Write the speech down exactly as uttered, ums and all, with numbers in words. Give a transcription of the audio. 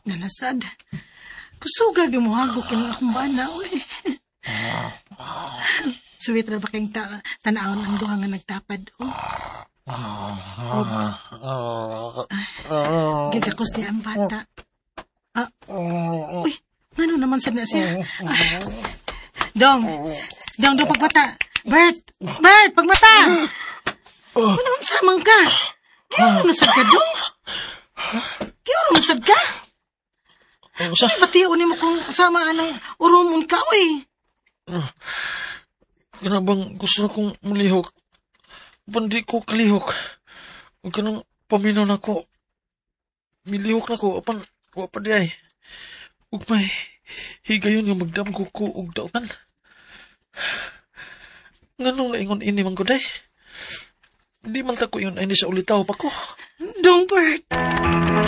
Nanasad. Kusugag yung muhagok yung akong bana, uy. Suwit na ba kayong ta tanaon ang duha nga nagtapad, oh? Ah, gigakos niya ang bata. Ah, uy, ano naman sad na siya? Ah, Dong, Dong, Dong, pagmata. Bert, Bert, pagmata. Ano ang samang ka? Kaya ano nasad ka, Dong? Kaya ano nasad ka? Sa? Batiyo ni mo kung sama anang urumon ka, uy. Ganabang gusto na kong mulihok. Bandi ko kalihok. Huwag ka nang paminaw na ko. Milihok na ko. Apan, wapa di ay. Huwag may higayon yung magdam ko ko ug dautan. Nganong laingon ini man ko day? Di man ta ko yun ay ni sa ulitaw pa ko. Dong, Bert.